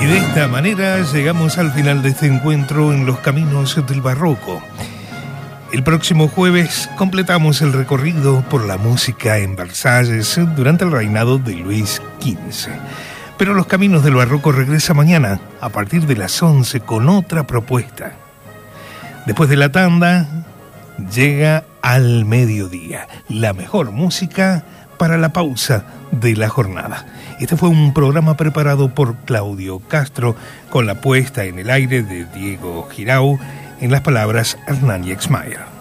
de esta manera llegamos al final de este encuentro en los caminos del barroco. El próximo jueves completamos el recorrido por la música en Versalles durante el reinado de Luis XV. Pero los caminos del barroco regresa mañana a partir de las 11 con otra propuesta. Después de la tanda llega Al Mediodía, la mejor música para la pausa de la jornada. Este fue un programa preparado por Claudio Castro con la puesta en el aire de Diego Girau, en las palabras Hernán Yexmayer.